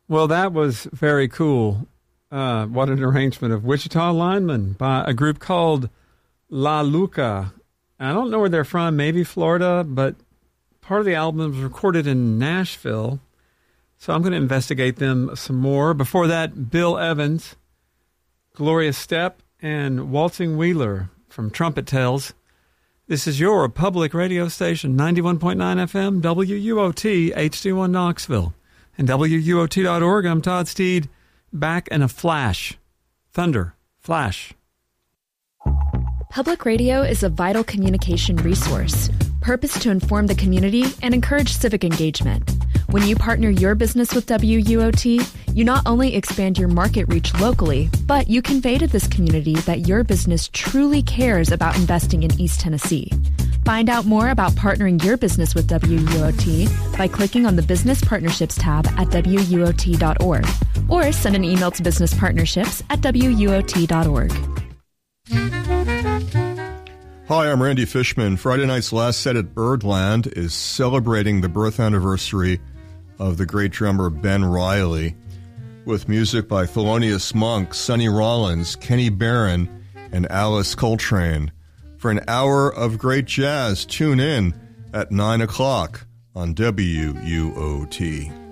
Well, that was very cool. What an arrangement of Wichita Linemen by a group called La Luca. I don't know where they're from, maybe Florida, but part of the album was recorded in Nashville. So I'm going to investigate them some more. Before that, Bill Evans, Gloria Step, and Waltzing Wheeler from Trumpet Tales. This is your public radio station, 91.9 FM, WUOT, HD1 Knoxville. And WUOT.org, I'm Todd Steed, back in a flash. Thunder, flash. Public radio is a vital communication resource, purposed to inform the community and encourage civic engagement. When you partner your business with WUOT, you not only expand your market reach locally, but you convey to this community that your business truly cares about investing in East Tennessee. Find out more about partnering your business with WUOT by clicking on the Business Partnerships tab at WUOT.org or send an email to businesspartnerships@WUOT.org. Hi, I'm Randy Fishman. Friday night's last set at Birdland is celebrating the birth anniversary of the great drummer Ben Riley, with music by Thelonious Monk, Sonny Rollins, Kenny Barron, and Alice Coltrane. For an hour of great jazz, tune in at 9 o'clock on WUOT.